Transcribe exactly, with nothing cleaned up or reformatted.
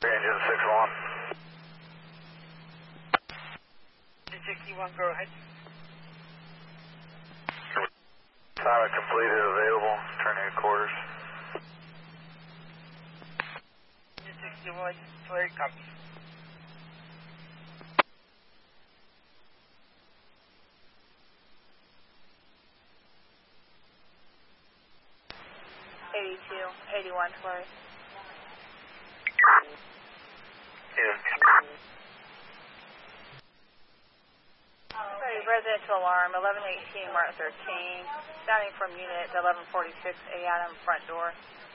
Engine six one. sixty-one, go ahead. Pilot completed, available, turning to quarters. sixty-one, clear, copy. eighty-two, eighty-one, clear. Yeah. Sorry, residential alarm, eleven eighteen, Martin thirteen. Sounding from unit eleven forty-six A Adam, front door.